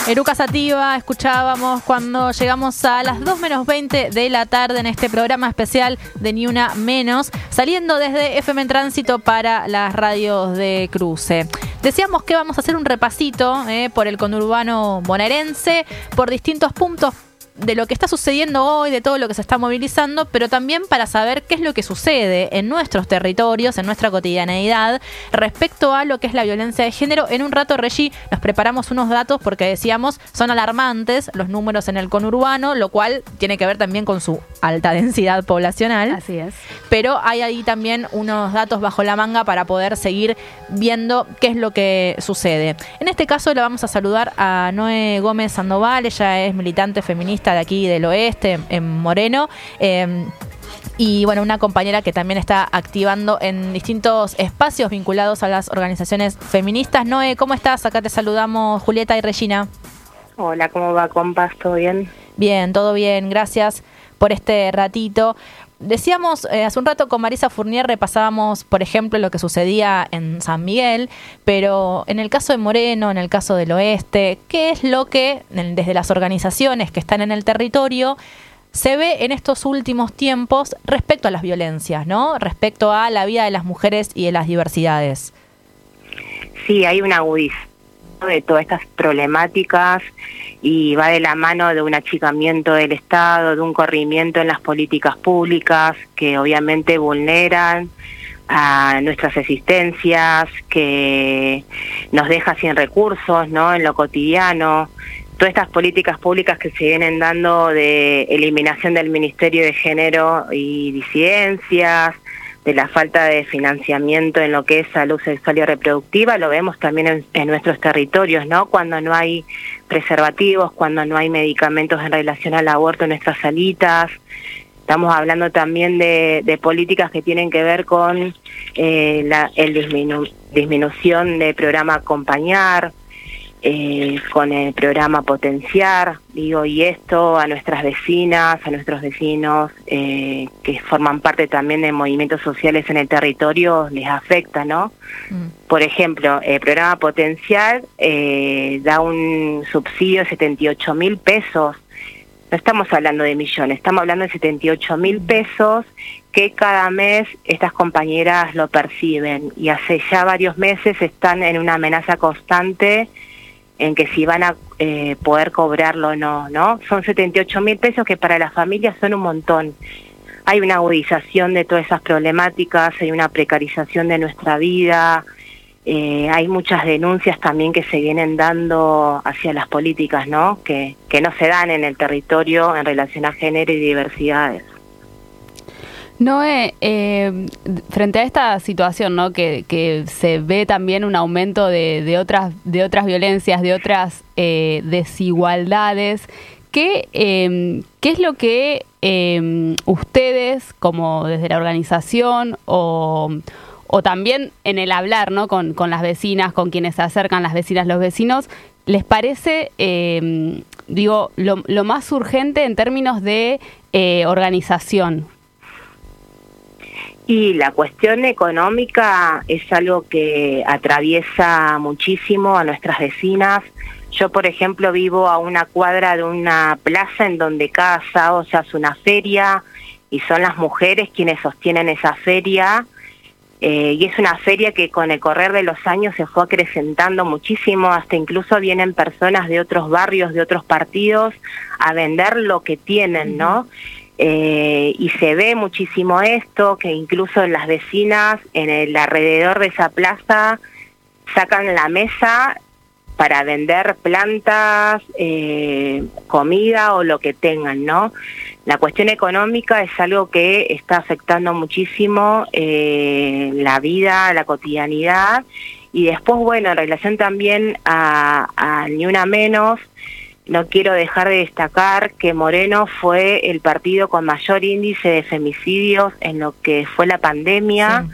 Eruca Sativa escuchábamos cuando llegamos a las 2:20 de la tarde en este programa especial de Ni Una Menos, saliendo desde FM en Tránsito para las radios de cruce. Decíamos que vamos a hacer un repasito por el conurbano bonaerense, por distintos puntos de lo que está sucediendo hoy, de todo lo que se está movilizando, pero también para saber qué es lo que sucede en nuestros territorios, en nuestra cotidianeidad, respecto a lo que es la violencia de género. En un rato, Regi, nos preparamos unos datos porque decíamos, son alarmantes los números en el conurbano, lo cual tiene que ver también con su alta densidad poblacional. Así es. Pero hay ahí también unos datos bajo la manga para poder seguir viendo qué es lo que sucede. En este caso le vamos a saludar a Noé Gómez Sandoval. Ella es militante feminista de aquí del oeste, en Moreno, y bueno, una compañera que también está activando en distintos espacios vinculados a las organizaciones feministas. Noé, ¿cómo estás? Acá te saludamos Julieta y Regina. Hola, ¿cómo va, compas? ¿Todo bien? Bien, todo bien, gracias por este ratito. Decíamos hace un rato con Marisa Fournier, repasábamos, por ejemplo, lo que sucedía en San Miguel, pero en el caso de Moreno, en el caso del oeste, ¿qué es lo que desde las organizaciones que están en el territorio se ve en estos últimos tiempos respecto a las violencias, ¿no? Respecto a la vida de las mujeres y de las diversidades? Sí, hay una agudización de todas estas problemáticas y va de la mano de un achicamiento del Estado, de un corrimiento en las políticas públicas que obviamente vulneran a nuestras existencias, que nos deja sin recursos, ¿no?, en lo cotidiano. Todas estas políticas públicas que se vienen dando de eliminación del Ministerio de Género y Disidencias, de la falta de financiamiento en lo que es salud sexual y reproductiva, lo vemos también en nuestros territorios, ¿no? Cuando no hay preservativos, cuando no hay medicamentos en relación al aborto en nuestras salitas. Estamos hablando también de políticas que tienen que ver con disminución del programa Acompañar, con el programa Potenciar, y esto a nuestras vecinas, a nuestros vecinos que forman parte también de movimientos sociales en el territorio, les afecta, ¿no? Por ejemplo, el programa Potenciar da un subsidio de 78.000 pesos. No estamos hablando de millones, estamos hablando de 78.000 pesos que cada mes estas compañeras lo perciben, y hace ya varios meses están en una amenaza constante en que si van a poder cobrarlo o no, ¿no? Son 78.000 pesos que para las familias son un montón. Hay una agudización de todas esas problemáticas, hay una precarización de nuestra vida, hay muchas denuncias también que se vienen dando hacia las políticas, ¿no?, que no se dan en el territorio en relación a género y diversidades. Noé, frente a esta situación, ¿no?, que se ve también un aumento de otras violencias, de otras desigualdades, ¿qué es lo que ustedes, como desde la organización o también en el hablar, ¿no?, con las vecinas, con quienes se acercan, las vecinas, los vecinos, les parece, lo más urgente en términos de organización? Y la cuestión económica es algo que atraviesa muchísimo a nuestras vecinas. Yo, por ejemplo, vivo a una cuadra de una plaza en donde cada sábado se hace una feria y son las mujeres quienes sostienen esa feria. Y es una feria que con el correr de los años se fue acrecentando muchísimo, hasta incluso vienen personas de otros barrios, de otros partidos, a vender lo que tienen, ¿no? Y se ve muchísimo esto, que incluso las vecinas en el alrededor de esa plaza sacan la mesa para vender plantas, comida o lo que tengan, ¿no? La cuestión económica es algo que está afectando muchísimo la vida, la cotidianidad, y después, bueno, en relación también a Ni Una Menos, no quiero dejar de destacar que Moreno fue el partido con mayor índice de femicidios en lo que fue la pandemia. Sí.